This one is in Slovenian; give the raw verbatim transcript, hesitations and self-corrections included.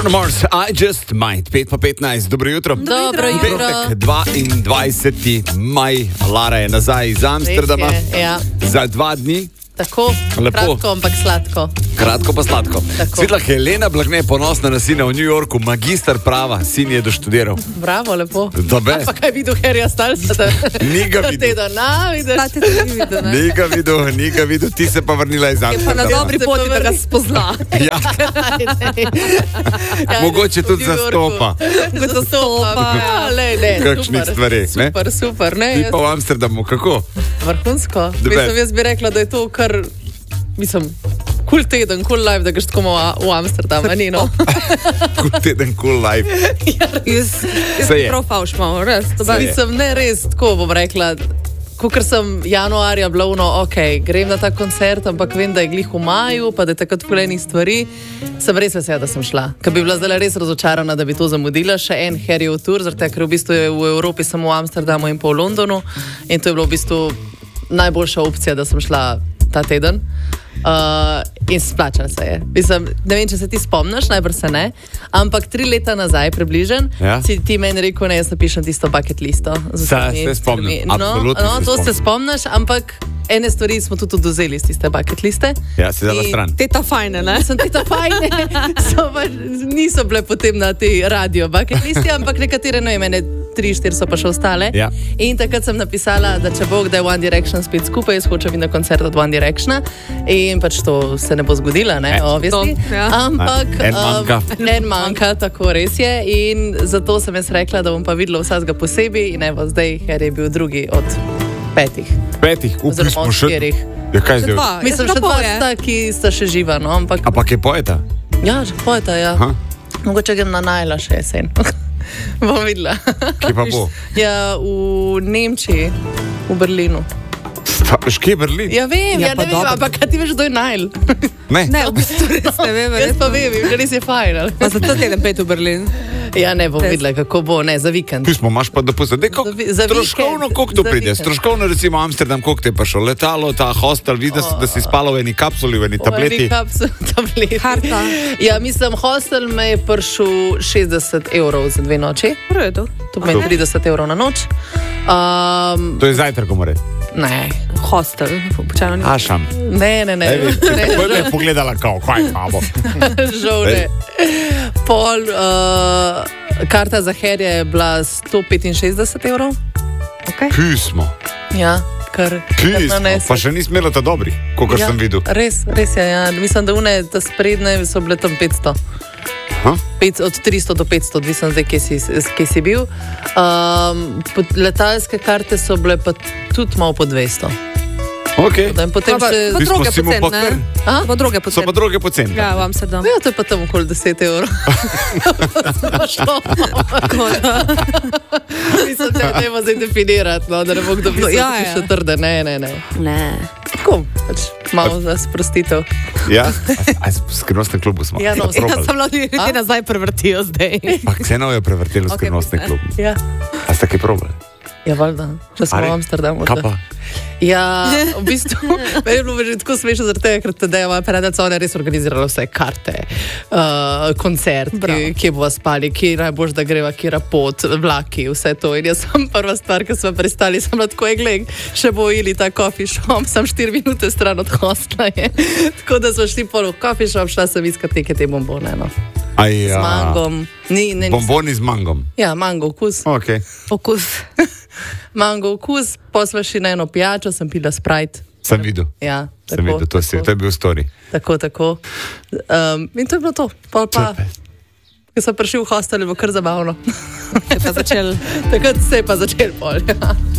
Bruno Mars, I just might. pet pa petnajst, dobro jutro. Dobro jutro. Petek, dvaindvajseti maj, Lara je nazaj iz Amsterdama. Res je, ja. Za dva dni. Tako, Lepo. kratko, ampak sladko. Kratko pa sladko. Tako. Svetla Helena Blagne, ponosna na sina v New Yorku, magister prava, sin je doštudiral. Bravo, lepo. Dobe. Pa kaj videl Harryja Stylesa? Ni ga videl. Na, vidiš. Ta te tudi videl, ne? Ni ga videl, ni ga videl, ti se pa vrnila iz Je pa na Amsterdama. dobri poti, da ga spozna. Ja, Ja, mogoče v tudi New Yorku. zastopa. Kot zastopa. Ja, lej, ne, Kakšnih super. stvareh, ne? Super, super, ne? Ti Jaz- pa v Amsterdamu, kako? Vrhunsko. The Mislim, best. jaz bi rekla, da je to kar, mislim, kul cool teden, kul cool life, da greš tako malo v Amsterdam, a ni no? Kul teden, cool life. Jaz, jaz Se je. prav fauš malo, res. To Se je. Mislim, ne res, tako bom rekla. Ker sem januarja bila vno, ok, grem na ta koncert, ampak vem, da je glih v maju, pa da je takrat fulejnih stvari. Sem res vesela, da sem šla. Ker bi bila zdaj res razočarana, da bi to zamudila. Še en Harryjev tur, zaradi tega, ker v bistvu je v Evropi samo v Amsterdamu in pa v Londonu. In to je bilo v bistvu najboljša opcija, da sem šla ta teden. Uh, in splačala se je. Mislim, ne vem, če se ti spomniš, najbrž se ne, ampak tri leta nazaj, približen, Ja. si ti meni rekel, ne, jaz napišem tisto bucket listo. z Se- vsemi se spomnim, stvarmi. No, absolutno no, se to se spomnim. spomniš, ampak ene stvari smo tudi odvzeli iz tiste bucket liste. Ja, si dala In- stran. Te ta fajne, ne? Sem ti ta fajne, so pa, niso bile potem na tej radio bucket listi, ampak nekatere, no, mene tri, štiri so pa še ostale. Ja. In takrat sem napisala, da če bo kdaj One Direction spet skupaj, jaz hočem iti na koncert od One Directiona in pač to se ne bo zgodilo, ne, E, obviously. to, ja. Ampak En manjka. um, en manjka, tako res je. In zato sem jaz rekla, da bom pa videla vsakega posebej in evo zdaj, ker je bil drugi od petih. Petih, upri Oziroma smo od še. štirih. Ja, kaj Še zdaj? dva. Mislim, Jaz še pa dva poje. sta, ki sta še živa, no, ampak Ampak je poeta? ja, že pojeta, ja. Aha. Mogoče grem na Najla še jesen. Bom videla. Kje pa bo? Ja, v Nemčiji, v Berlinu. Sta- Škje Berlin? Ja, vem, ja, Ja, ja pa ne vem, dobro. ampak kaj ti veš, kdo je Najl? Ne. Ne, v bistvu res ne vem. Jaz pa vem, že res je fajn. ali? Pa za ta teden pet v Berlin. Ja, ne bom Res. videla, kako bo, ne, za vikend. Pismo imaš pa dopust. Dej, Za vi- za stroškovno, vikend. koliko to Za pride? vikend. Stroškovno, recimo Amsterdam, koliko te je prišlo? Letalo, ta hostel, vidiš, da si spala v eni kapsuli, v eni tableti. tableti. Karta. Ja, mislim, hostel me je prišel šestdeset evrov za dve noči. V redu. To pomeni trideset evrov na noč. Um, To je zajtrk, more. ne, Hostel. Običajno ni. Ašam. ne, ne, ne. Ne, vem, ne, Ko je pogledala, kao, kaj imamo. Žal ne. Pol, uh, karta za Harryja je bila sto petinšestdeset evrov. Okay. Pismo. Ja, kar Pismo. nanese. Pa še nisem imela ta dobrih, kolikor Ja, sem videl. Res, res je. Ja. Mislim, da une, ta sprednje so bile tam petsto. Ha? Pet, od tristo do petsto, odvisno zdaj, kje si, kje si bil. Um, pot- letalske karte so bile pa tudi malo po dvesto. Okay. Da, in potem Pa, še... pa Mi smo droge si mu poceni, pa ne? A? Pa droge So pa poceni. druge poceni. Ja, v Amsterdamu. Ja, to je pa tam okoli deset evrov. Šlo. Mislim, da ne moramo zdaj definirati, no, da ne bo kdo No, mislil, ja, da je ja. še trde. Ne, ne, ne. Ne. Tako, pač malo za sprostitev. Ja? A, a v skrivnostnem klubu smo. Ja, no, Sta probali? Jaz sem lahko ljudje nazaj prevrtijo zdaj. Pa Kseno je prevrtelo v Ok, skrivnostnem mislim. klubu. Ja, A ste kaj probali? ja valjda, če smo Ali? v Amsterdamu. Kaj da. pa? Ja, v bistvu meni je bilo že tako smešno, zaradi tega, ker Tadeja, moja predavnica, ona je res organizirala vse karte, uh, koncert, Bravo. ki, kje bova spali, kje je najbolj, da greva, kje je pot, vlaki, vse to. In jaz sem prva stvar, ki smo pristali, sem bila tako, gled, še bojili ta coffee shop, sem štiri minute stran od hostla. Je. Tako da smo šli pol v coffee shop, šla sem iskat neke te bombone, no. Aj, Z ja. mangom. Ni, ne, nisem- Bomboni z mangom. Ja, mango okus. Okay. Okus. Mango okus, posla šli na eno pijačo, sem pila Sprite. Sem videl. Ja, Sem videl, to, si, to je bil story. Tako, tako. Um, in to je bilo to. Pol pa, ko sem prišel v hostel, je bilo kar zabavno. Je pa začel. Takrat se je pa začel pol. Ja.